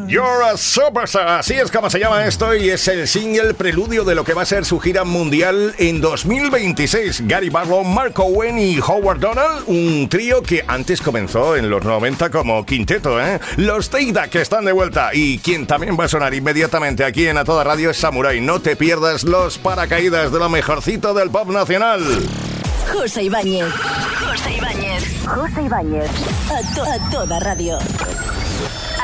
You're a Superstar, así es como se llama esto y es el single preludio de lo que va a ser su gira mundial en 2026. Gary Barlow, Mark Owen y Howard Donald, un trío que antes comenzó en los 90 como quinteto, ¿eh? Los Take That, que están de vuelta, y quien también va a sonar inmediatamente aquí en A Toda Radio es Samurai. No te pierdas los paracaídas de lo mejorcito del pop nacional. José Ibáñez. José Ibáñez. A Toda Radio.